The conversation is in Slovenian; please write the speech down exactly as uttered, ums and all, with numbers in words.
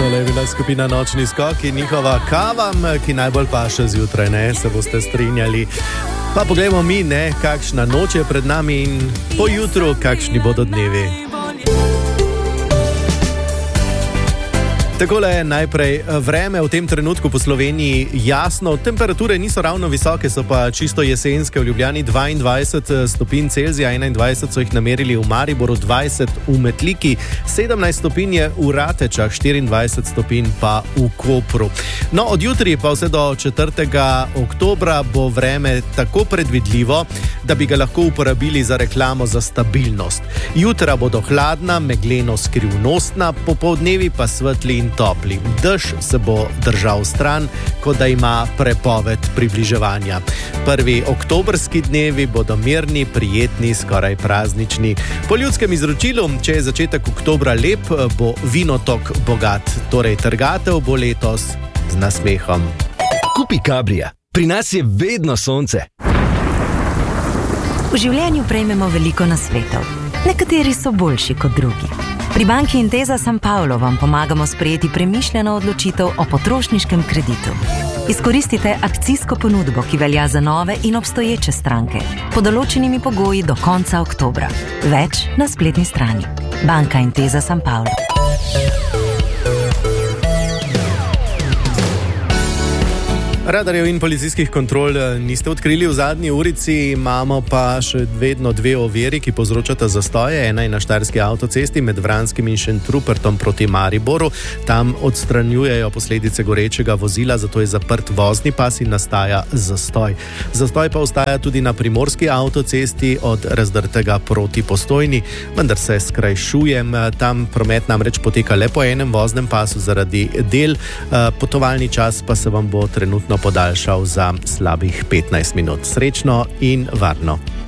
Tole je bila skupina Nočni skok in njihova kavam, ki najbolj paše zjutraj, ne, se boste strinjali. Pa poglejmo mi, ne, kakšna noč je pred nami in po jutru, kakšni bodo dnevi. Takole najprej vreme v tem trenutku po Sloveniji jasno, temperature niso ravno visoke, so pa čisto jesenske. V Ljubljani dvaindvajset stopinj Celzija, enaindvajset so jih namerili v Mariboru, dvajset v Metliki, sedemnajst stopinj je v Ratečah, štiriindvajset stopinj pa v Kopru. No, od jutri pa vse do četrtega oktobra bo vreme tako predvidljivo, da bi ga lahko uporabili za reklamo za stabilnost. Jutra bodo hladna, megleno skrivnostna, popoldnevi pa svetli in topli. Dež se bo držal stran, kot da ima prepoved približevanja. Prvi oktobrski dnevi bodo mirni, prijetni, skoraj praznični. Po ljudskem izročilu, če je začetek oktobra lep, bo vinotok bogat. Torej, trgatev bo letos z nasmehom. Kupi Kabrija. Pri nas je vedno sonce. V življenju prejmemo veliko nasvetov. Nekateri so boljši kot drugi. Pri banki Intesa San Paolo vam pomagamo sprejeti premišljeno odločitev o potrošniškem kreditu. Izkoristite akcijsko ponudbo, ki velja za nove in obstoječe stranke, pod določenimi pogoji do konca oktobra. Več na spletni strani. Banka Intesa San Paolo. Radarjev in policijskih kontrol niste odkrili v zadnji urici, imamo pa še vedno dve oviri, ki povzročata zastoje. Ena je na štajerski avtocesti med Vranskim in Šentrupertom proti Mariboru. Tam odstranjujejo posledice gorečega vozila, zato je zaprt vozni pas in nastaja zastoj. Zastoj pa ostaja tudi na primorski avtocesti od Razdrtega proti Postojni, vendar se skrajšuje. Tam promet namreč poteka le po enem voznem pasu zaradi del. Potovalni čas pa se vam bo trenutno podaljšal za slabih petnajst minut. Srečno in varno.